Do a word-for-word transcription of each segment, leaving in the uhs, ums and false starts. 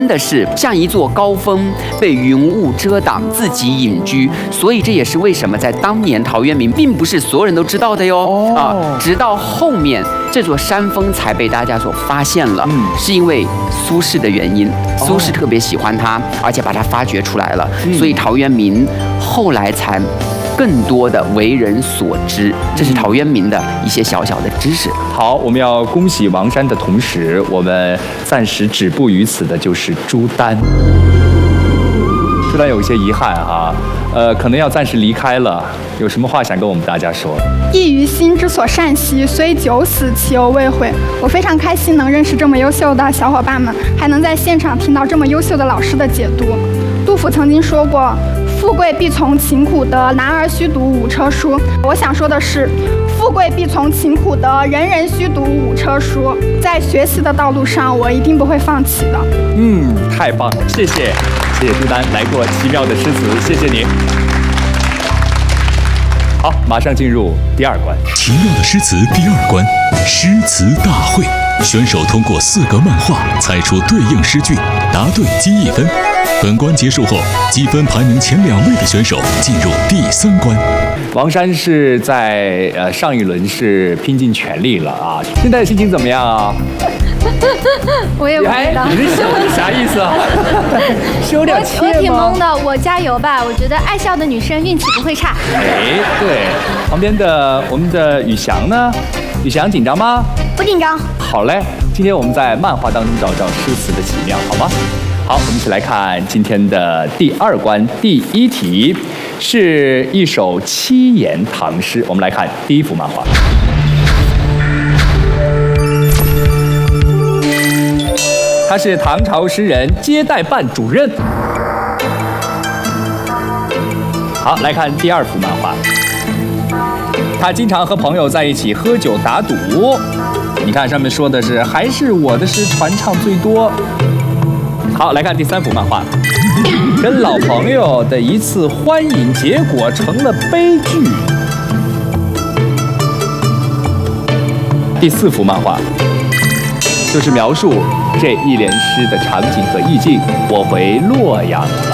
真的是像一座高峰，被云雾遮挡，自己隐居。所以这也是为什么在当年陶渊明并不是所有人都知道的哟。哦、啊，直到后面这座山峰才被大家所发现了，嗯、是因为苏轼的原因。苏轼特别喜欢他，而且把他发掘出来了，嗯、所以陶渊明后来才更多的为人所知。这是陶渊明的一些小小的知识。 好，我们要恭喜王珊的同时，我们暂时止步于此的就是朱丹。朱丹有一些遗憾哈，呃，可能要暂时离开了。有什么话想跟我们大家说？ 益于心之所善兮，虽九死其犹未悔。我非常开心能认识这么优秀的小伙伴们，还能在现场听到这么优秀的老师的解读。杜甫曾经说过，富贵必从勤苦得，男儿须读五车书。我想说的是，富贵必从勤苦得，人人须读五车书。在学习的道路上，我一定不会放弃的。 嗯，太棒了，谢谢，谢谢朱丹来过奇妙的诗词，谢谢你。好，马上进入第二关。 奇妙的诗词第二关，诗词大会。选手通过四格漫画猜出对应诗句，答对积一分。本关结束后，积分排名前两位的选手进入第三关。 王珊是在呃上一轮是拼尽全力了啊，现在的心情怎么样啊？ 我也不知道， 你这笑是啥意思啊？是有点怯吗？ 我挺懵的，我加油吧！我觉得爱笑的女生运气不会差。 哎，对，旁边的我们的宇翔呢？宇翔紧张吗？ 不紧张。 好嘞，今天我们在漫画当中找找诗词的奇妙，好吗？好，我们一起来看今天的第二关第一题，是一首七言唐诗。我们来看第一幅漫画。他是唐朝诗人接待办主任。好，来看第二幅漫画。他经常和朋友在一起喝酒打赌。你看上面说的是还是我的诗传唱最多。好，来看第三幅漫画。跟老朋友的一次欢饮，结果成了悲剧。第四幅漫画就是描述这一联诗的场景和意境。我回洛阳了。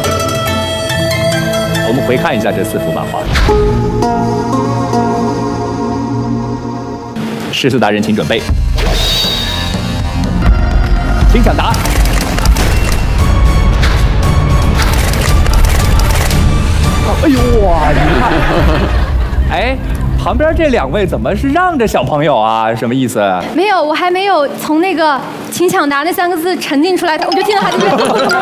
我们回看一下这四幅漫画。诗词达人请准备，请抢答。哎呦哇！你看，哎，旁边这两位怎么是让着小朋友啊？什么意思？ 没有，我还没有从那个“请抢答”那三个字沉浸出来，我就听到他这边。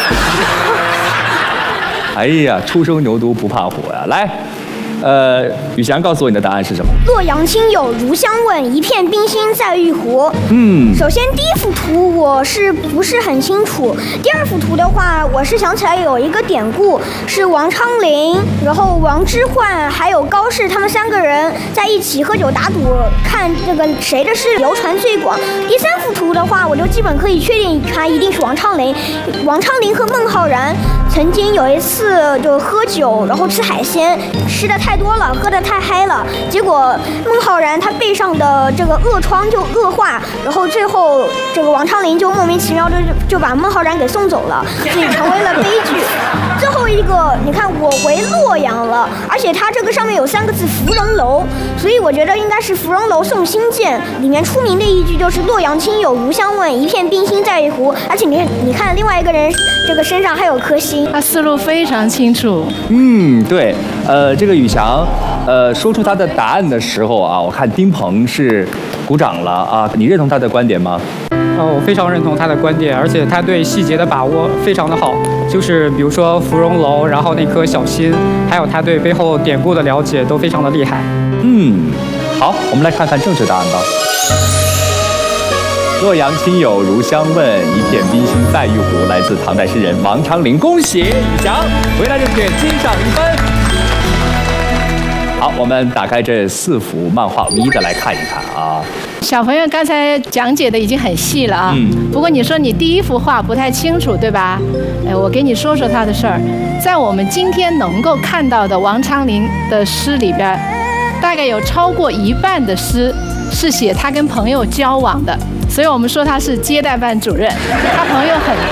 哎呀，初生牛犊不怕虎呀！来。呃，宇翔告诉我你的答案是什么？ 洛阳亲友如相问，一片冰心在玉壶。嗯，首先第一幅图我是不是很清楚？第二幅图的话，我是想起来有一个典故，是王昌龄，然后王之涣还有高适他们三个人在一起喝酒打赌，看这个谁的诗流传最广。第三幅图的话，我就基本可以确定他一定是王昌龄。王昌龄和孟浩然曾经有一次就喝酒，然后吃海鲜，吃的太多了，喝得太嗨了，结果孟浩然他背上的这个恶疮就恶化，然后最后这个王昌龄就莫名其妙就就把孟浩然给送走了，所以成为了悲剧。最后一个，你看我回洛阳了，而且它这个上面有三个字芙蓉楼，所以我觉得应该是芙蓉楼送辛渐里面出名的一句就是洛阳亲友如相问，一片冰心在玉壶。而且你你看另外一个人这个身上还有颗星， 他思路非常清楚。 嗯，对，呃，这个宇翔，呃，说出他的答案的时候啊，我看丁鹏是鼓掌了啊，你认同他的观点吗？ 呃，我非常认同他的观点，而且他对细节的把握非常的好，就是比如说芙蓉楼，然后那颗小心，还有他对背后典故的了解都非常的厉害。 嗯，好，我们来看看正确答案吧。洛阳亲友如相问，一片冰心在玉壶，来自唐代诗人王昌龄。恭喜宇翔，回答正确，金上一分。好，我们打开这四幅漫画，我们一一的来看一看啊。 小朋友刚才讲解的已经很细了啊，嗯、不过你说你第一幅画不太清楚，对吧？哎，我给你说说他的事儿。在我们今天能够看到的王昌龄的诗里边，大概有超过一半的诗是写他跟朋友交往的，所以我们说他是接待办主任，他朋友很多。